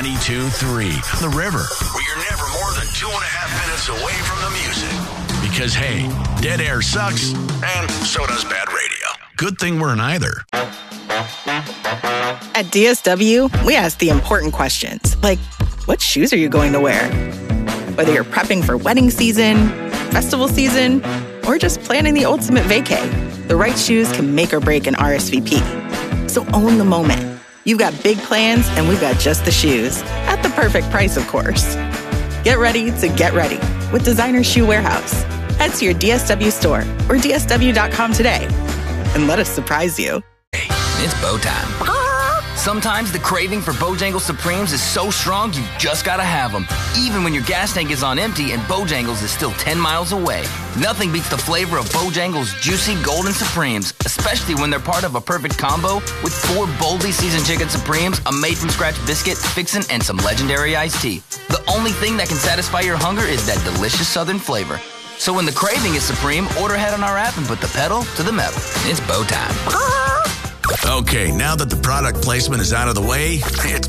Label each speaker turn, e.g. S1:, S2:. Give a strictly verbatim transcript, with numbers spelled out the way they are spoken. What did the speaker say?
S1: ninety-two point three, The River, where you're never more than two and a half minutes away from the music. Because, hey, dead air sucks, and so does bad radio. Good thing we're neither.
S2: At D S W, we ask the important questions, like, what shoes are you going to wear? Whether you're prepping for wedding season, festival season, or just planning the ultimate vacay, the right shoes can make or break an R S V P. So own the moment. You've got big plans, and we've got just the shoes. At the perfect price, of course. Get ready to get ready with Designer Shoe Warehouse. Head to your D S W store or D S W dot com today and let us surprise you.
S3: It's bow time. Sometimes the craving for Bojangles Supremes is so strong you just gotta have them, even when your gas tank is on empty and Bojangles is still ten miles away. Nothing beats the flavor of Bojangles Juicy Golden Supremes, especially when they're part of a perfect combo with four boldly seasoned chicken Supremes, a made-from-scratch biscuit, fixin', and some legendary iced tea. The only thing that can satisfy your hunger is that delicious southern flavor. So when the craving is supreme, order ahead on our app and put the pedal to the metal. It's bow time.
S1: Okay, now that the product placement is out of the way, it's